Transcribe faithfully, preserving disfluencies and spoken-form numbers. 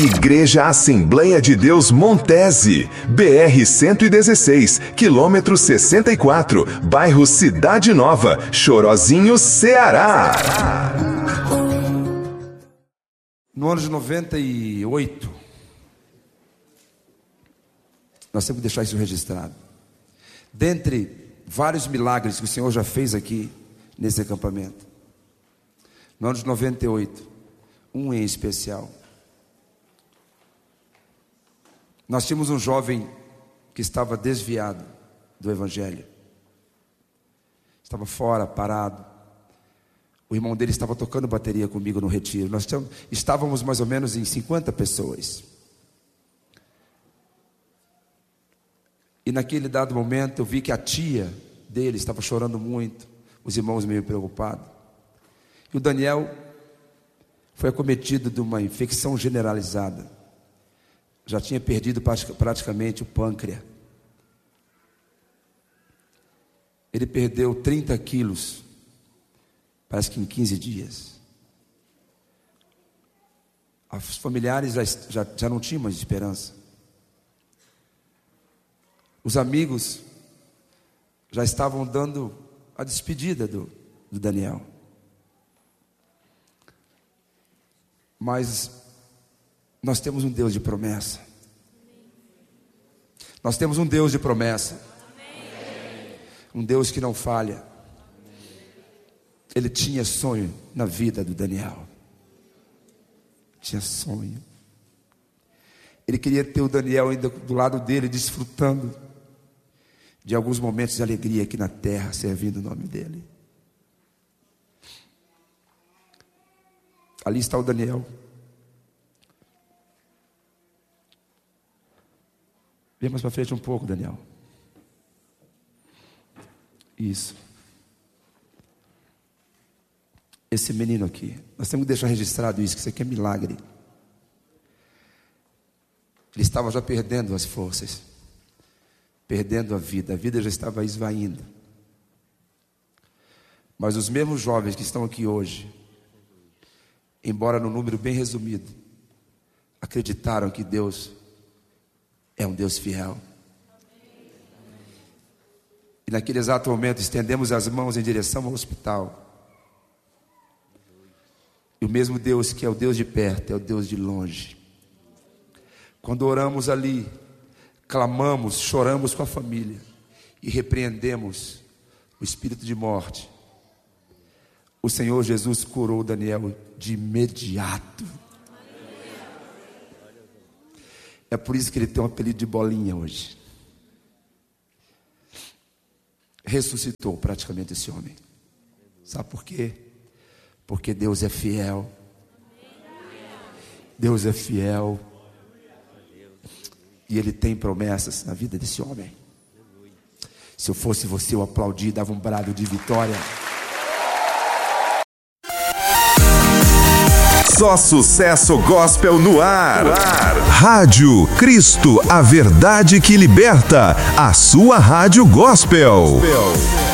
Igreja Assembleia de Deus Montese, B R cento e dezesseis, quilômetro sessenta e quatro, bairro Cidade Nova, Chorozinho, Ceará. No ano de noventa e oito, nós temos que deixar isso registrado. Dentre vários milagres que o Senhor já fez aqui nesse acampamento, no ano de noventa e oito, um em especial. Nós tínhamos um jovem que estava desviado do Evangelho, estava fora, parado. O irmão dele estava tocando bateria comigo no retiro. Nós estávamos mais ou menos em cinquenta pessoas. E naquele dado momento eu vi que a tia dele estava chorando muito, os irmãos meio preocupados. E o Daniel foi acometido de uma infecção generalizada. Já tinha perdido praticamente o pâncreas. Ele perdeu trinta quilos, parece que em quinze dias. Os familiares já, já, já não tinham mais esperança. Os amigos já estavam dando a despedida do, do Daniel. Mas nós temos um Deus de promessa. Nós temos um Deus de promessa. Um Deus que não falha. Ele tinha sonho na vida do Daniel. Tinha sonho. Ele queria ter o Daniel ainda do lado dele, desfrutando de alguns momentos de alegria aqui na terra, servindo o nome dele. Ali está o Daniel. Vem mais para frente um pouco, Daniel. Isso. Esse menino aqui, nós temos que deixar registrado isso, que isso aqui é milagre. Ele estava já perdendo as forças, perdendo a vida, a vida já estava esvaindo. Mas os mesmos jovens que estão aqui hoje, embora no número bem resumido, acreditaram que Deus é um Deus fiel. E naquele exato momento estendemos as mãos em direção ao hospital. E o mesmo Deus que é o Deus de perto, é o Deus de longe. Quando oramos ali, clamamos, choramos com a família e repreendemos o espírito de morte, o Senhor Jesus curou Daniel de imediato. É por isso que ele tem um apelido de bolinha hoje. Ressuscitou praticamente esse homem. Sabe por quê? Porque Deus é fiel. Deus é fiel. E Ele tem promessas na vida desse homem. Se eu fosse você, eu aplaudi, dava um brado de vitória. Só sucesso gospel no ar. no ar. Rádio Cristo, a verdade que liberta. A sua rádio gospel. gospel.